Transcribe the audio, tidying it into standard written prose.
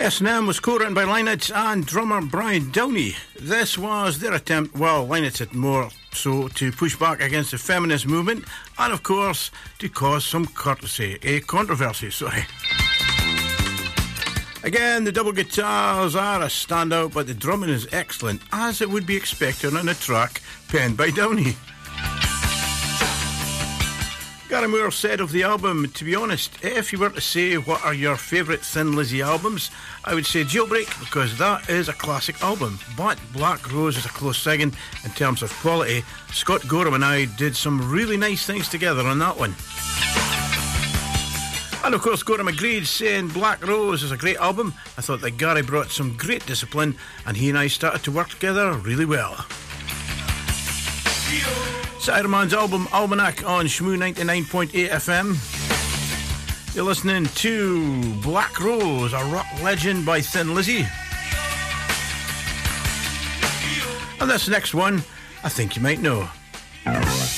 S&M was co-written by Lynott and drummer Brian Downey. This was their attempt, well, Lynott had more so, to push back against the feminist movement and, of course, to cause some controversy. Again, the double guitars are a standout, but the drumming is excellent, as it would be expected on a track penned by Downey. Gary Moore said of the album, to be honest, if you were to say what are your favourite Thin Lizzy albums, I would say Jailbreak, because that is a classic album, but Black Rose is a close second in terms of quality. Scott Gorham and I did some really nice things together on that one. And of course Gorham agreed, saying Black Rose is a great album. I thought that Gary brought some great discipline and he and I started to work together really well. Siderman's album Almanac on Shmoo 99.8 FM. You're listening to Black Rose, a rock legend by Thin Lizzy. And this next one, I think you might know.